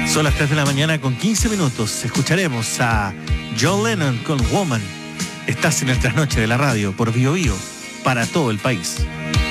Son las 3 de la mañana con 15 minutos. Escucharemos a John Lennon con Woman. Estás en el trasnoche de la radio por Bio Bio para todo el país.